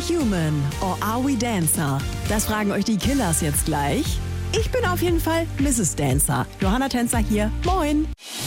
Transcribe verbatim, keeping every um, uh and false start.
human or are we dancer? Das fragen euch die Killers jetzt gleich. Ich bin auf jeden Fall Misses Dancer. Johanna Tänzer hier. Moin.